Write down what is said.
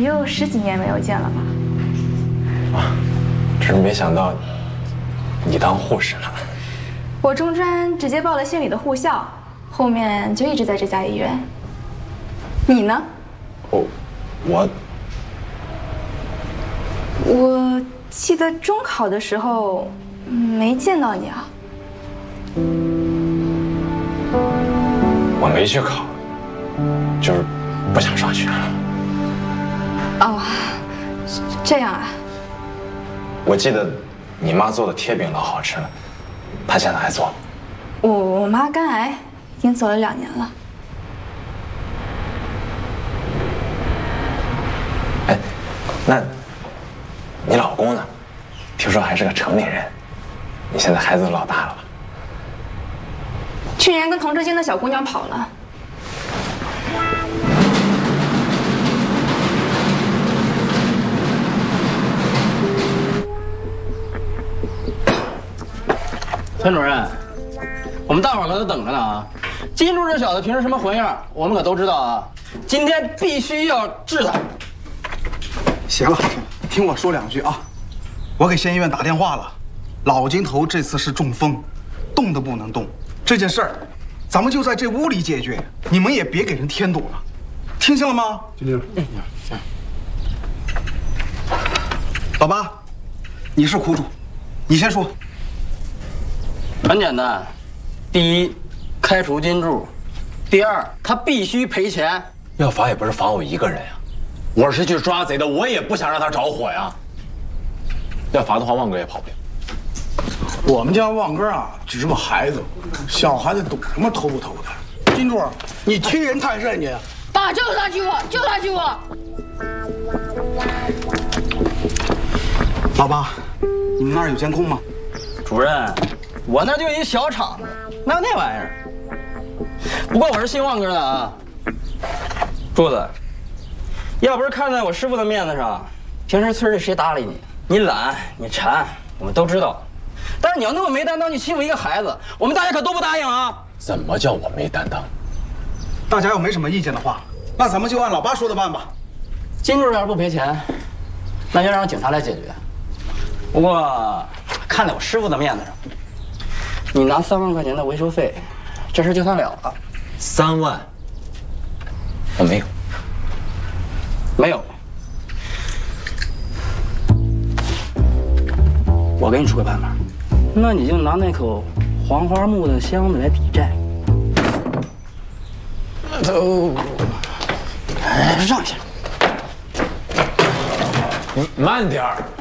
也有10几年没有见了吧？ 啊，只是没想到你当护士了。 我中专直接报了县里的护校，后面就一直在这家医院。你呢？我记得中考的时候没见到你啊。 我没去考，就是不想上学了。 哦，这样啊。 我记得你妈做的贴饼老好吃了，她现在还做吗？ 我妈肝癌，已经走了2年了。 哎，那你老公呢？听说还是个成年人，你现在孩子都老大了吧？ 去年跟同志间的小姑娘跑了。 陈主任，我们大伙儿可都等着呢啊！金柱这小子平时什么混样，我们可都知道啊。今天必须要治他。 行了，听我说2句啊。我给县医院打电话了，老金头这次是中风，动都不能动。这件事儿，咱们就在这屋里解决，你们也别给人添堵了，听见了吗？听见了。老八，你是苦主，你先说。 很简单，第一，开除金柱；第二，他必须赔钱。 要罚也不是罚我一个人呀，我是去抓贼的，我也不想让他着火呀。要罚的话，旺哥也跑不了。 我们家旺哥啊，只是个孩子，小孩子懂什么偷不偷的？金柱，你欺人太甚，你！ 爸，就是他欺负我，就是他欺负我。 老八，你们那儿有监控吗？ 主任，我那就一小厂子，哪有那玩意儿？不过我是信旺哥的啊。柱子，要不是看在我师傅的面子上，平时村里谁搭理你？你懒，你馋，我们都知道。但是你要那么没担当，你欺负一个孩子，我们大家可都不答应啊！ 怎么叫我没担当？ 大家要没什么意见的话，那咱们就按老八说的办吧。 金柱要是不赔钱，那就让警察来解决。不过看在我师傅的面子上，你拿3万块钱的维修费，这事就算了了。 3万？我没有。 没有。我给你出个办法，那你就拿那口黄花木的箱子来抵债。走，让一下。 慢点儿。